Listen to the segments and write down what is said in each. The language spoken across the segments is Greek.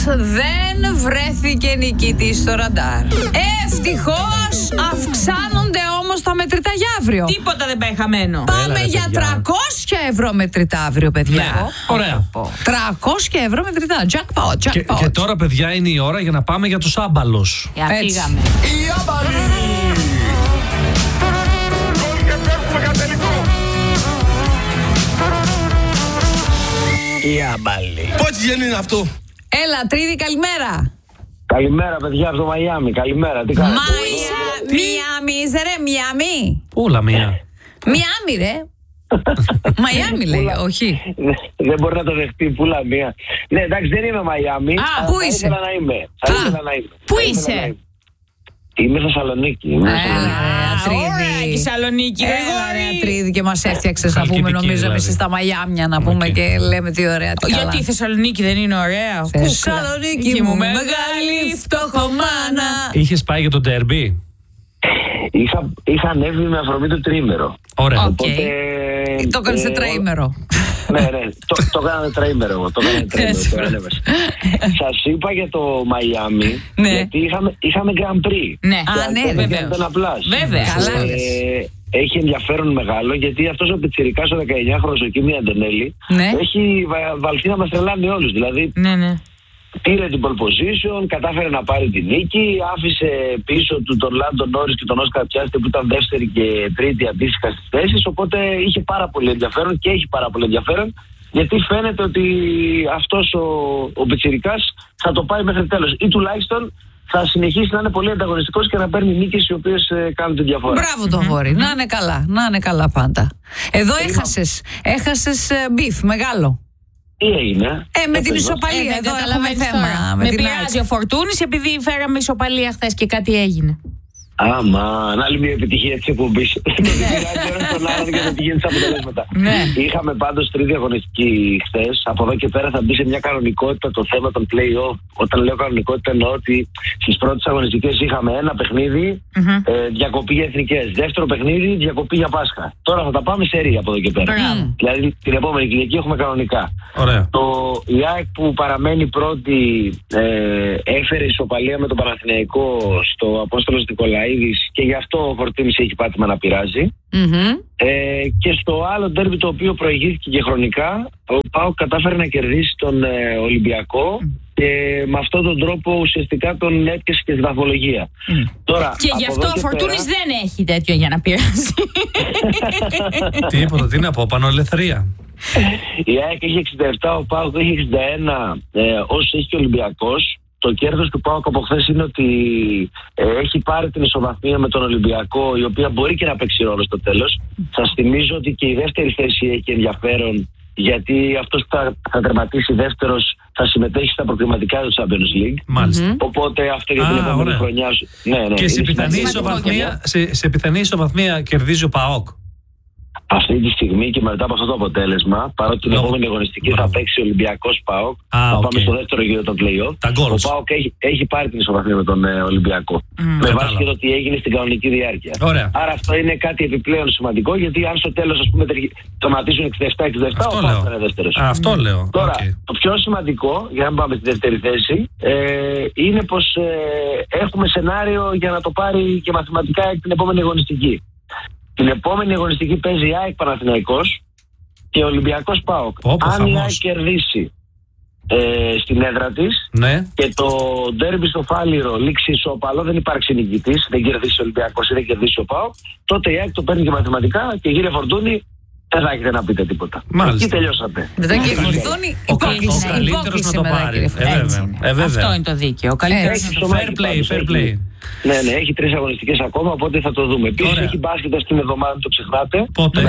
δεν βρέθηκε νικητής στο ραντάρ. Ευτυχώς αυξάνονται όμως τα μετρητά για αύριο. Τίποτα δεν πάει χαμένο. Πάμε για 300 ευρώ μετρητά αύριο, παιδιά. Ναι, ωραία. 300 ευρώ μετρητά. Jackpot. Και τώρα, παιδιά, είναι η ώρα για να πάμε για τους άμπαλους. Φύγαμε. Οι άμπαλοι. Και πέφτουμε για τελικό. Οι άμπαλοι. Πόση γέννη είναι αυτό? Έλα, Τρίδη, καλημέρα. Καλημέρα, παιδιά, από το Μαϊάμι. Καλημέρα, τι κάνετε? Μιάμι, είσαι ρε, Μιάμι. Πούλα μία. Μιάμι, ρε. Μαϊάμι λέει, όχι. Δεν μπορεί να το δεχτεί, πουλά μία. Ναι, εντάξει, δεν είμαι Μαϊάμι. Πού είσαι? Θα ήθελα να είμαι. Πού είσαι? Είμαι Θεσσαλονίκη. Ωραία, η Θεσσαλονίκη. Ωραία, Τρίδη, και μας έφτιαξες να πούμε, Χαλκιδική, νομίζω, δηλαδή. εμείς στα Μαϊάμια να πούμε και λέμε τι ωραία, τι καλά. Γιατί η Θεσσαλονίκη δεν είναι ωραία? Θεσσαλονίκη μου, μεγάλη φτωχομάνα. Είχες πάει για το ντέρμπι? Είχα ανέβει με αφορμή το τριήμερο. Ωραία. Οκ. Το έκανες σε τριήμερο. Ναι, το έκανα τριήμερο εγώ. Σας είπα για το Μαϊάμι, γιατί είχαμε Grand Prix. Ναι, ναι, βεβαίως. Βέβαια. Καλά λες. Έχει ενδιαφέρον μεγάλο, γιατί αυτός ο πιτσιρικάς ο 19χρονος ο Κίμι Αντωνέλη έχει βαλθεί να μας τρελάνει όλους. Δηλαδή, Ναι. πήρε την pole position, κατάφερε να πάρει την νίκη, άφησε πίσω του τον Λάντο Νόρις και τον Όσκαρ Πιάστρι που ήταν δεύτερη και τρίτη αντίστοιχα στις θέσεις, οπότε είχε πάρα πολύ ενδιαφέρον και έχει πάρα πολύ ενδιαφέρον, γιατί φαίνεται ότι αυτός ο πιτσιρικάς θα το πάει μέχρι τέλος ή τουλάχιστον θα συνεχίσει να είναι πολύ ανταγωνιστικός και να παίρνει νίκες οι οποίες κάνουν τη διαφορά. Μπράβο το αγόρι, να είναι καλά πάντα. Εδώ έχασες μπιφ μεγάλο. Τι έγινε? Με την ισοπαλία, εδώ έχουμε θέμα. Με πειράζει ο Φορτούνης επειδή φέραμε ισοπαλία χθες και κάτι έγινε. Αμάν, άλλη μια επιτυχία της εκπομπής. Το πειράζει ένας τον άλλον για να πηγαίνει στα αποτελέσματα. Είχαμε πάντως τρίτη αγωνιστική χθες. Από εδώ και πέρα θα μπει σε μια κανονικότητα το θέμα των play-off. Όταν λέω κανονικότητα εννοώ ότι στις πρώτες αγωνιστικές είχαμε ένα παιχνίδι, διακοπή για εθνικές. Δεύτερο παιχνίδι, διακοπή για Πάσχα. Τώρα θα τα πάμε σε ρί από εδώ και πέρα. Δηλαδή την επόμενη Κυριακή έχουμε κανονικά. Ωραία. Η ΑΕΚ που παραμένει πρώτη έφερε ισοπαλία με τον Παναθηναϊκό στο Απόστολος Νικολαίδης και γι' αυτό ο Φορτούνης έχει πάτημα να πειράζει. Και στο άλλο ντέρμπι το οποίο προηγήθηκε και χρονικά, ο ΠΑΟΚ κατάφερε να κερδίσει τον Ολυμπιακό και με αυτόν τον τρόπο ουσιαστικά τον έπιασε και στη βαθμολογία. Τώρα, και γι' αυτό ο Φορτούνης δεν έχει τέτοιο για να πειράζει. Τίποτα, τι να πω, πανολεθρία. Η ΑΕΚ έχει 67, ο ΠΑΟΚ έχει 61, όσο έχει και ο Ολυμπιακός. Το κέρδος του ΠΑΟΚ από χθες είναι ότι έχει πάρει την ισοβαθμία με τον Ολυμπιακό, η οποία μπορεί και να παίξει ρόλο στο τέλος. Σας θυμίζω ότι και η δεύτερη θέση έχει ενδιαφέρον, γιατί αυτός που θα τερματίσει δεύτερος θα συμμετέχει στα προκριματικά του Champions League. Μάλιστα. Οπότε αυτό για την επόμενη χρονιά. Ναι, και σε πιθανή ισοβαθμία κερδίζει ο ΠΑΟΚ. Αυτή τη στιγμή και μετά από αυτό το αποτέλεσμα, παρότι την επόμενη αγωνιστική θα παίξει ο Ολυμπιακός ΠΑΟΚ, θα πάμε στο δεύτερο γύρο των play-off. Ο ΠΑΟΚ έχει πάρει την ισοβαθμία με τον Ολυμπιακό. Με βάση και το τι έγινε στην κανονική διάρκεια. Άρα αυτό είναι κάτι επιπλέον σημαντικό, γιατί αν στο τέλος, ας πούμε, τερματίσουν 67-67, ο ΠΑΟΚ θα είναι δεύτερος. Αυτό λέω. Τώρα, το πιο σημαντικό, για να πάμε στη δεύτερη θέση, είναι πως έχουμε σενάριο για να το πάρει και μαθηματικά την επόμενη αγωνιστική. Την επόμενη αγωνιστική παίζει η ΑΕΚ Παναθηναϊκός και ο Ολυμπιακός ΠΑΟΚ. Αν η ΑΕΚ κερδίσει στην έδρα της και το ντέρμπι στο Φάληρο λήξει ισόπαλο, δεν υπάρξει νικητής, δεν κερδίσει ο Ολυμπιακός ή δεν κερδίσει ο ΠΑΟΚ, τότε η ΑΕΚ το παίρνει και μαθηματικά και κύριε Φορτούνη δεν θα έχετε να πείτε τίποτα. Εκεί τελειώσατε. Δεν κύριε Φορτούνη, υπόκληση να το πάρει. Αυτό είναι το δίκαιο. Fair play. Ναι, έχει 3 αγωνιστικές ακόμα, οπότε θα το δούμε. Επίσης έχει μπάσκετ στην εβδομάδα, μην το ξεχνάτε. Πότε?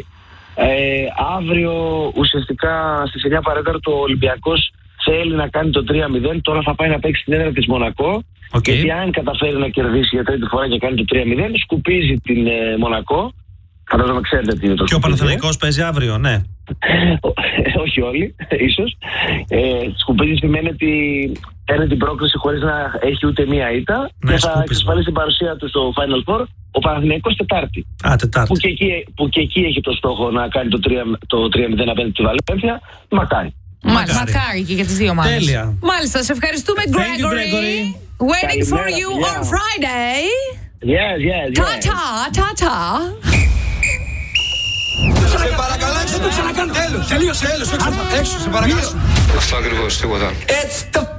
Αύριο ουσιαστικά στις 9 παρέταρτο ο Ολυμπιακός θέλει να κάνει το 3-0. Τώρα θα πάει να παίξει στην έδρα της Μονακό. Γιατί αν καταφέρει να κερδίσει για τρίτη φορά και κάνει το 3-0, σκουπίζει την Μονακό. Φαντάζομαι ξέρετε τι είναι το. Και ο Παναθηναϊκός παίζει αύριο, ναι. Όχι όλοι, ίσως. Σκουπίζει σημαίνει ότι παίρνει την πρόκληση χωρίς να έχει ούτε μία ήττα και θα εξασφαλίσει την παρουσία του στο Final Four. Ο Παναθηναϊκός Τετάρτη. Που και εκεί έχει το στόχο να κάνει το 3-0 απέναντι στη Βαλένθια. Μακάρι. Μακάρι και για τις δύο μάλλον. Τέλεια. Μάλιστα, σε ευχαριστούμε, Thank you, Gregory. Gregory. Waiting for Καλημέρα, you παιδιά. on Friday. Yes. Ta-ta. Σε παρακαλώ, δεν το ξανακάνω. Τέλος. Τελείωσε. Έξω, σε παρακαλώ. Αυτό ακριβώς, τίποτα. It's the